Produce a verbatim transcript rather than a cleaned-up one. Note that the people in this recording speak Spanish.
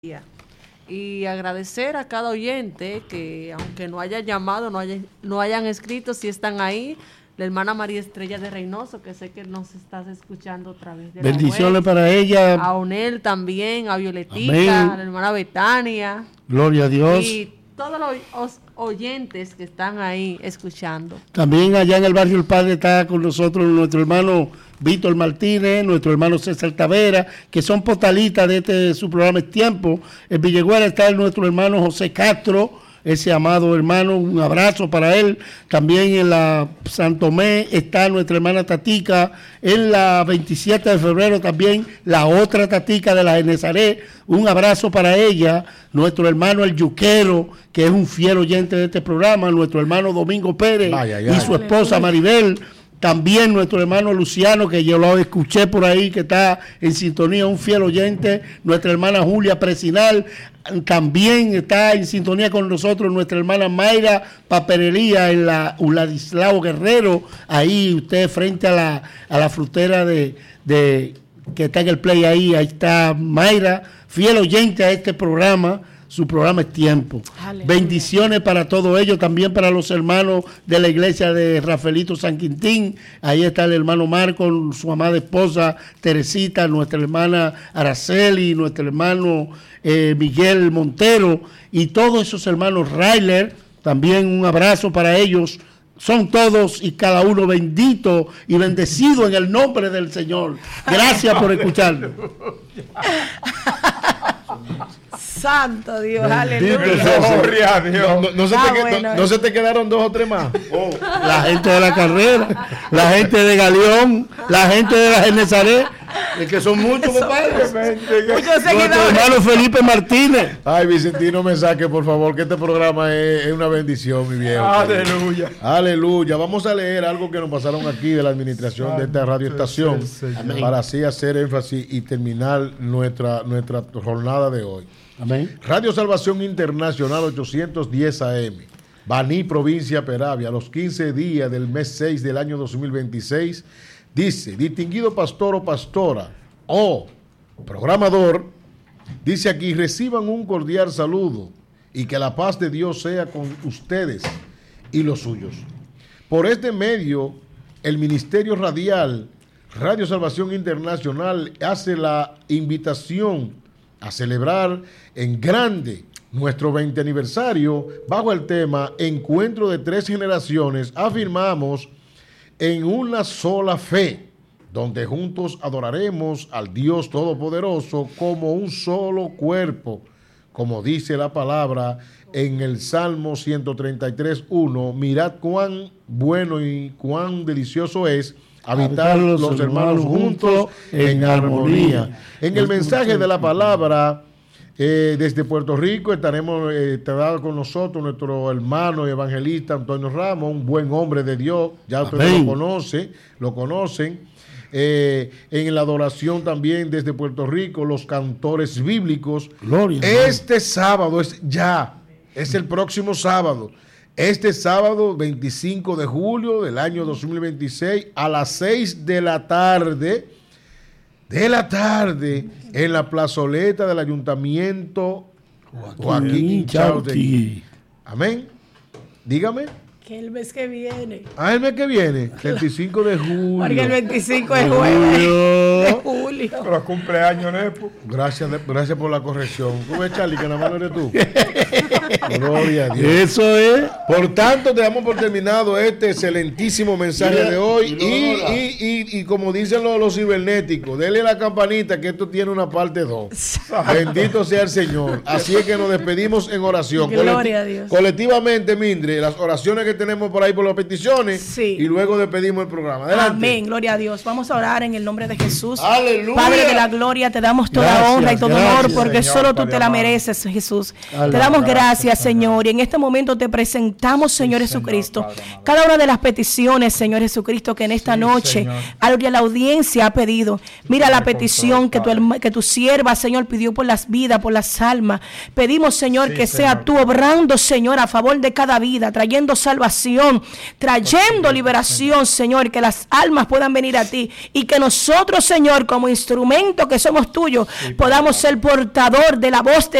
Y agradecer a cada oyente que, aunque no haya llamado, no, haya, no hayan escrito, si están ahí. La hermana María Estrella de Reynoso, que sé que nos estás escuchando otra vez. De Bendiciones para ella. A Onel también, a Violetica, Amén. A la hermana Betania. Gloria a Dios. Y todos los oyentes que están ahí escuchando. También allá en el barrio El Padre está con nosotros nuestro hermano Víctor Martínez, nuestro hermano César Tavera, que son postalistas de este su programa Es Tiempo. En Villegüera está nuestro hermano José Castro, ese amado hermano, un abrazo para él. También en la San Tomé está nuestra hermana Tatica. En la veintisiete de febrero también la otra Tatica de la Genesaret, un abrazo para ella. Nuestro hermano El Yuquero, que es un fiel oyente de este programa. Nuestro hermano Domingo Pérez ay, ay, ay. y su esposa Maribel. También nuestro hermano Luciano, que yo lo escuché por ahí, que está en sintonía, un fiel oyente. Nuestra hermana Julia Presinal también está en sintonía con nosotros. Nuestra hermana Mayra Paperería en la Uladislao Guerrero, ahí usted frente a la, a la frutera de, de que está en el play ahí. Ahí está Mayra, fiel oyente a este programa. Su programa Es Tiempo. Aleluya. Bendiciones para todos ellos, también para los hermanos de la iglesia de Rafaelito San Quintín. Ahí está el hermano Marco, su amada esposa Teresita, nuestra hermana Araceli, nuestro hermano eh, Miguel Montero y todos esos hermanos Railer. También un abrazo para ellos. Son todos y cada uno bendito y bendecido en el nombre del Señor. Gracias por escucharnos. Santo Dios, aleluya. No, no, no, se ah, te, bueno, no, no se te quedaron dos o tres más. Oh, la gente de la carrera, la gente de Galeón, la gente de la Genesaret, es que son muchos, compadre. Muchos seguidores. Hermano Felipe Martínez. Ay, Vicentino, me saque, por favor, que este programa es, es una bendición, mi viejo. Aleluya. Aleluya. Vamos a leer algo que nos pasaron aquí de la administración de esta radioestación para así hacer énfasis y terminar nuestra, nuestra jornada de hoy. Amén. Radio Salvación Internacional ochocientos diez A M, Baní, provincia Peravia, a los quince días del mes seis del año dos mil veintiséis, dice, distinguido pastor o pastora o programador, dice aquí, reciban un cordial saludo y que la paz de Dios sea con ustedes y los suyos. Por este medio, el Ministerio Radial Radio Salvación Internacional hace la invitación a celebrar en grande nuestro veinte aniversario bajo el tema Encuentro de Tres Generaciones. Afirmamos en una sola fe, donde juntos adoraremos al Dios Todopoderoso como un solo cuerpo, como dice la palabra en el Salmo ciento treinta y tres, uno. Mirad cuán bueno y cuán delicioso es habitar los, los hermanos juntos en armonía. En el mensaje de la palabra eh, desde Puerto Rico estaremos eh, estará con nosotros nuestro hermano evangelista Antonio Ramos, un buen hombre de Dios, ya ustedes Amén. lo conocen, lo conocen. Eh, en la adoración también desde Puerto Rico, los cantores bíblicos. Gloria. Este sábado es ya, es el próximo sábado. Este sábado, veinticinco de julio del año dos mil veintiséis, a las seis de la tarde, de la tarde, en la plazoleta del Ayuntamiento Joaquín Chautegui. Amén. Dígame. Que el mes que viene. Ah, el mes que viene, veinticinco de julio. Porque el veinticinco de julio. De julio. Pero cumpleaños, Nepo. Gracias, gracias por la corrección. ¿Tú ves, Charlie, que nada más no eres tú? Gloria a Dios. Eso es. Por tanto, te damos por terminado este excelentísimo mensaje Mira, de hoy. Y, y, y, y, y como dicen los, los cibernéticos, denle la campanita que esto tiene una parte dos. Bendito sea el Señor. Así es que nos despedimos en oración. Gloria Colect- a Dios. Colectivamente, Mindre, las oraciones que tenemos por ahí por las peticiones. Sí. Y luego despedimos el programa. Adelante. Amén. Gloria a Dios. Vamos a orar en el nombre de Jesús. Aleluya. Padre de la gloria, te damos toda Gracias, honra y todo gracias, honor porque Señor, solo tú Padre te la amado. mereces, Jesús. Aleluya. Te damos gracias, Gracias, Señor. Y en este momento te presentamos, Señor Sí, Jesucristo, Señor, Padre amado. cada una de las peticiones, Señor Jesucristo, que en esta Sí, noche, Señor. aleluya, la audiencia ha pedido. Mira Sí, la por petición favor, que tu, Padre. herma- que tu sierva, Señor, pidió por las vidas, por las almas. Pedimos, Señor, Sí, que sea Señor. tú obrando, Señor, a favor de cada vida, trayendo salvación salvación, trayendo liberación, Señor, que las almas puedan venir a ti y que nosotros, Señor, como instrumento que somos tuyos, podamos ser portador de la voz de